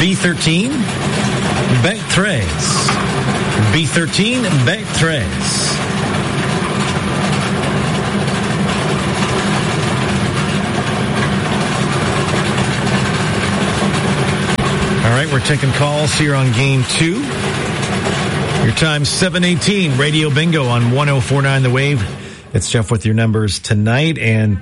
B13, B13, B13, B13. All right, we're taking calls here on Game 2. Your time 7:18, Radio Bingo on 104.9 The Wave. It's Jeff with your numbers tonight. And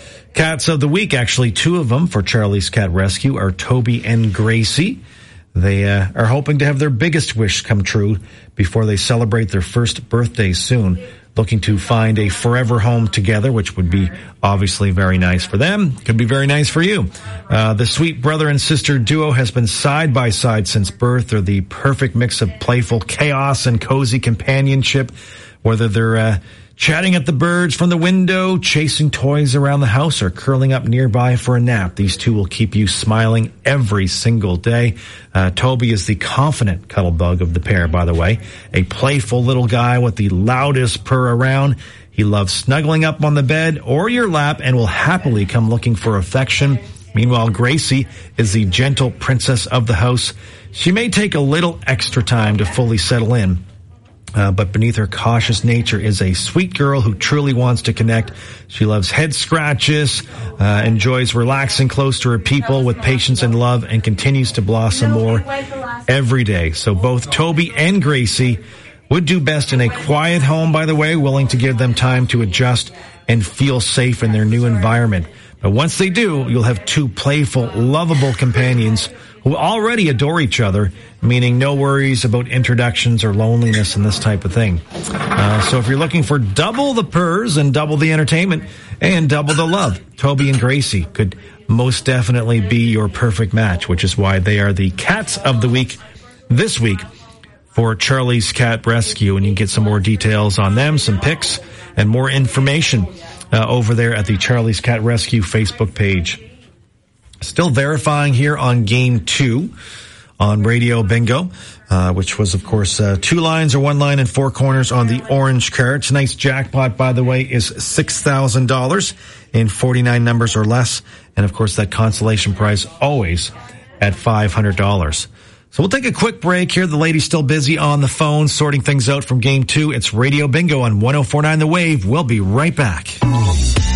Cats of the Week, actually 2 of them for Charlie's Cat Rescue, are Toby and Gracie. They are hoping to have their biggest wish come true before they celebrate their first birthday soon. Looking to find a forever home together, which would be obviously very nice for them. Could be very nice for you. The sweet brother and sister duo has been side by side since birth. They're the perfect mix of playful chaos and cozy companionship. Whether they're chatting at the birds from the window, chasing toys around the house, or curling up nearby for a nap, these two will keep you smiling every single day. Toby is the confident cuddle bug of the pair, by the way. A playful little guy with the loudest purr around. He loves snuggling up on the bed or your lap and will happily come looking for affection. Meanwhile, Gracie is the gentle princess of the house. She may take a little extra time to fully settle in, but beneath her cautious nature is a sweet girl who truly wants to connect. She loves head scratches, enjoys relaxing close to her people with patience and love, and continues to blossom more every day. So both Toby and Gracie would do best in a quiet home, by the way, willing to give them time to adjust and feel safe in their new environment. But once they do, you'll have 2 playful, lovable companions who already adore each other, meaning no worries about introductions or loneliness and this type of thing. So if you're looking for double the purrs and double the entertainment and double the love, Toby and Gracie could most definitely be your perfect match, which is why they are the Cats of the Week this week for Charlie's Cat Rescue. And you can get some more details on them, some pics, and more information over there at the Charlie's Cat Rescue Facebook page. Still verifying here on Game 2 on Radio Bingo, which was, of course, 2 lines or 1 line and 4 corners on the orange card. Tonight's jackpot, by the way, is $6,000 in 49 numbers or less. And, of course, that consolation prize always at $500. So we'll take a quick break here. The lady's still busy on the phone sorting things out from Game 2. It's Radio Bingo on 104.9 The Wave. We'll be right back.